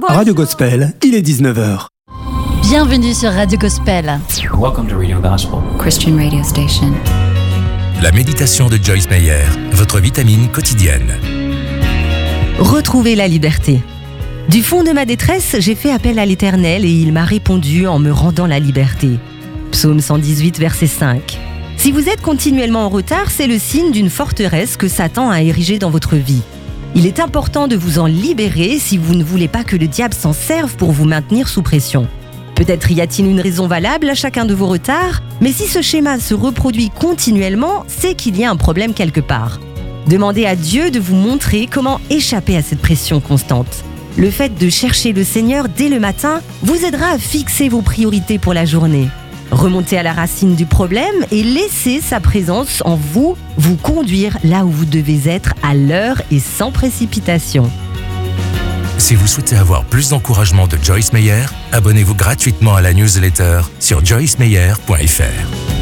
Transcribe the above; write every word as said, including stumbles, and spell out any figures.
Radio Gospel, il est dix-neuf heures. Bienvenue sur Radio Gospel. Welcome to Radio Gospel, Christian radio station. La méditation de Joyce Meyer, votre vitamine quotidienne. Retrouvez la liberté. Du fond de ma détresse, j'ai fait appel à l'Éternel et il m'a répondu en me rendant la liberté. Psaume cent dix-huit, verset cinq. Si vous êtes continuellement en retard, c'est le signe d'une forteresse que Satan a érigée dans votre vie. Il est important de vous en libérer si vous ne voulez pas que le diable s'en serve pour vous maintenir sous pression. Peut-être y a-t-il une raison valable à chacun de vos retards, mais si ce schéma se reproduit continuellement, c'est qu'il y a un problème quelque part. Demandez à Dieu de vous montrer comment échapper à cette pression constante. Le fait de chercher le Seigneur dès le matin vous aidera à fixer vos priorités pour la journée. Remontez à la racine du problème et laissez sa présence en vous vous conduire là où vous devez être à l'heure et sans précipitation. Si vous souhaitez avoir plus d'encouragement de Joyce Meyer, abonnez-vous gratuitement à la newsletter sur joyce meyer point f r.